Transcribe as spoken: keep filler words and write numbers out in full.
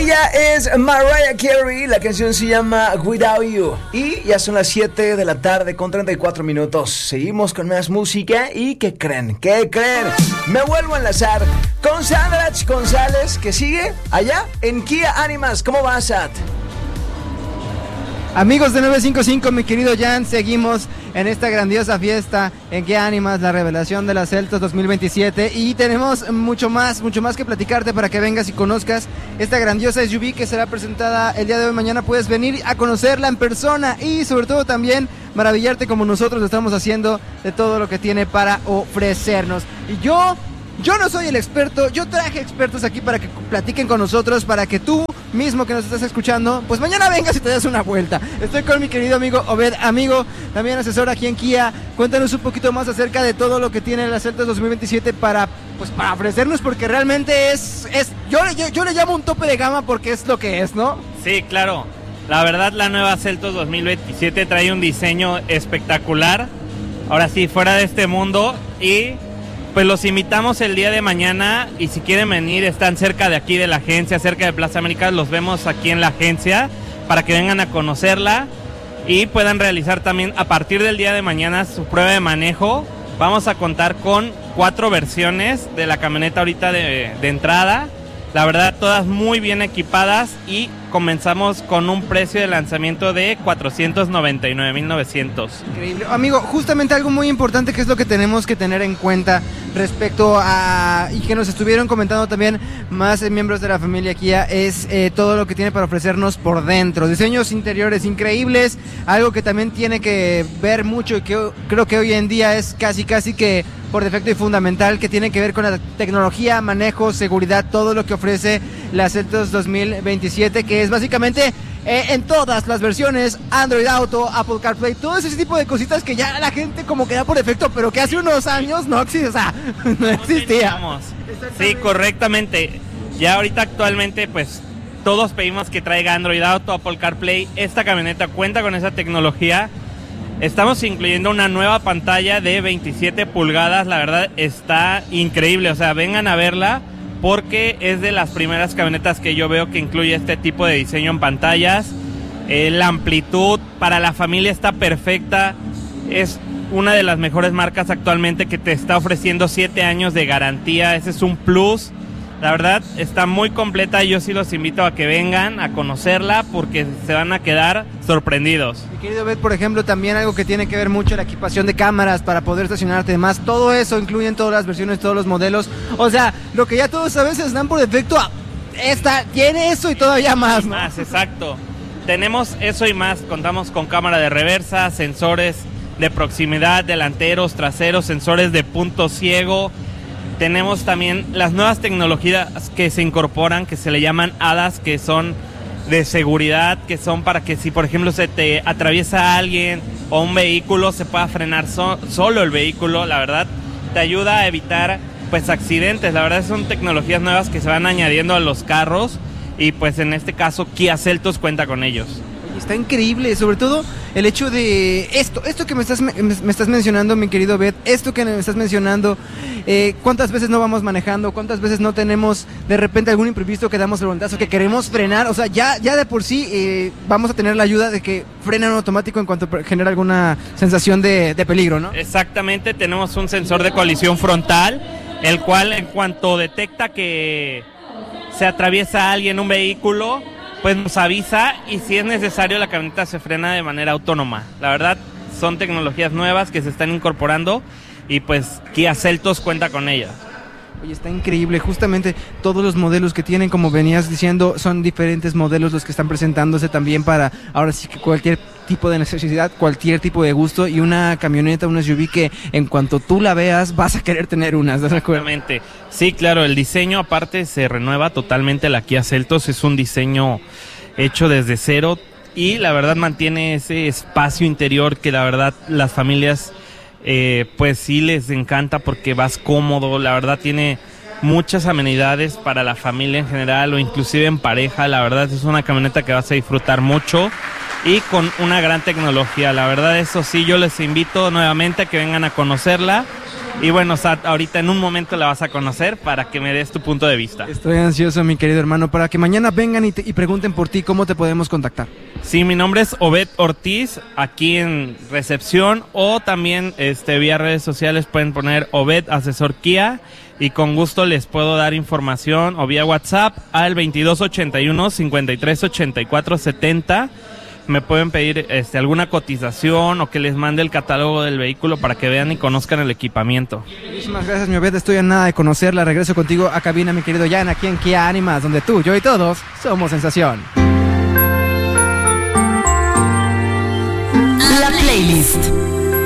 Ella es Mariah Carey, la canción se llama Without You. Y ya son las siete de la tarde con treinta y cuatro minutos. Seguimos con más música y ¿qué creen? ¿Qué creen? Me vuelvo a enlazar con Sandra González, que sigue allá en Kia Animas. ¿Cómo vas, Sat? Amigos de nueve cinco cinco, mi querido Jan, seguimos en esta grandiosa fiesta en Kia Animas, la revelación de las Seltos dos mil veintisiete, y tenemos mucho más, mucho más que platicarte para que vengas y conozcas esta grandiosa S U V que será presentada el día de hoy. Mañana puedes venir a conocerla en persona y sobre todo también maravillarte como nosotros lo estamos haciendo de todo lo que tiene para ofrecernos. Y yo, yo no soy el experto, yo traje expertos aquí para que platiquen con nosotros, para que tú mismo que nos estás escuchando, pues mañana vengas y te das una vuelta. Estoy con mi querido amigo Obed, amigo, también asesor aquí en Kia. Cuéntanos un poquito más acerca de todo lo que tiene la Seltos dos mil veintisiete para, pues, para ofrecernos, porque realmente es, es yo, yo, yo le llamo un tope de gama porque es lo que es, ¿no? Sí, claro. La verdad, la nueva Seltos dos mil veintisiete trae un diseño espectacular. Ahora sí, fuera de este mundo. Y pues los invitamos el día de mañana, y si quieren venir, están cerca de aquí de la agencia, cerca de Plaza América, los vemos aquí en la agencia para que vengan a conocerla y puedan realizar también a partir del día de mañana su prueba de manejo. Vamos a contar con cuatro versiones de la camioneta ahorita de, de entrada, la verdad todas muy bien equipadas, y comenzamos con un precio de lanzamiento de cuatrocientos noventa y nueve mil novecientos. Increíble. Amigo, justamente algo muy importante que es lo que tenemos que tener en cuenta respecto a, y que nos estuvieron comentando también más eh, miembros de la familia Kia, es eh, todo lo que tiene para ofrecernos por dentro. Diseños interiores increíbles, algo que también tiene que ver mucho y que creo que hoy en día es casi casi que por defecto y fundamental, que tiene que ver con la tecnología, manejo, seguridad, todo lo que ofrece la Seltos dos mil veintisiete, que es básicamente eh, en todas las versiones, Android Auto, Apple CarPlay, todo ese tipo de cositas que ya la gente como que da por defecto, pero que hace unos años no existía, o sea, no existía. Sí, correctamente. Ya ahorita actualmente pues todos pedimos que traiga Android Auto, Apple CarPlay. Esta camioneta cuenta con esa tecnología. Estamos incluyendo una nueva pantalla de veintisiete pulgadas, la verdad está increíble, o sea, vengan a verla porque es de las primeras camionetas que yo veo que incluye este tipo de diseño en pantallas. Eh, la amplitud para la familia está perfecta, es una de las mejores marcas actualmente que te está ofreciendo siete años de garantía, ese es un plus. La verdad está muy completa y yo sí los invito a que vengan a conocerla porque se van a quedar sorprendidos. Mi querido Bet, por ejemplo, también algo que tiene que ver mucho la equipación de cámaras para poder estacionarte y demás. Todo eso incluye en todas las versiones, todos los modelos. O sea, lo que ya todos a veces dan por defecto, esta tiene eso y todavía más, ¿no? Más, exacto. Tenemos eso y más. Contamos con cámara de reversa, sensores de proximidad, delanteros, traseros, sensores de punto ciego. Tenemos también las nuevas tecnologías que se incorporan, que se le llaman A D A S, que son de seguridad, que son para que si por ejemplo se te atraviesa alguien o un vehículo, se pueda frenar so- solo el vehículo. La verdad te ayuda a evitar pues accidentes. La verdad son tecnologías nuevas que se van añadiendo a los carros y pues en este caso Kia Seltos cuenta con ellos. Está increíble, sobre todo el hecho de esto, esto que me estás, me, me estás mencionando, mi querido Bet, esto que me estás mencionando, eh, cuántas veces no vamos manejando, cuántas veces no tenemos de repente algún imprevisto que damos el volantazo, que queremos frenar, o sea, ya, ya de por sí eh, vamos a tener la ayuda de que frena en automático en cuanto genera alguna sensación de, de peligro, ¿no? Exactamente, tenemos un sensor de colisión frontal, el cual en cuanto detecta que se atraviesa alguien, un vehículo, pues nos avisa y si es necesario la camioneta se frena de manera autónoma. La verdad son tecnologías nuevas que se están incorporando y pues Kia Seltos cuenta con ellas. Oye, está increíble, justamente todos los modelos que tienen, como venías diciendo, son diferentes modelos los que están presentándose también para ahora sí que cualquier tipo de necesidad, cualquier tipo de gusto, y una camioneta, una S U V que en cuanto tú la veas vas a querer tener una, ¿estás de acuerdo? Exactamente, sí, claro, el diseño aparte se renueva totalmente. La Kia Seltos es un diseño hecho desde cero y la verdad mantiene ese espacio interior que la verdad las familias eh, pues sí les encanta porque vas cómodo. La verdad tiene muchas amenidades para la familia en general o inclusive en pareja. La verdad es una camioneta que vas a disfrutar mucho y con una gran tecnología. La verdad, eso sí, yo les invito nuevamente a que vengan a conocerla Y bueno, Sat, ahorita en un momento la vas a conocer para que me des tu punto de vista. Estoy ansioso, mi querido hermano, para que mañana vengan y, te, y pregunten por ti, ¿cómo te podemos contactar? Sí, mi nombre es Obed Ortiz, aquí en recepción, o también este, vía redes sociales pueden poner Obed Asesor Kia, y con gusto les puedo dar información, o vía WhatsApp al veintidós ochenta y uno, cincuenta y tres ochenta y cuatro setenta. Me pueden pedir este, alguna cotización o que les mande el catálogo del vehículo para que vean y conozcan el equipamiento. Muchísimas gracias, mi Obed. Estoy a nada de conocerla. Regreso contigo a cabina, mi querido Jan, aquí en Kia Animas, donde tú, yo y todos somos sensación. La playlist.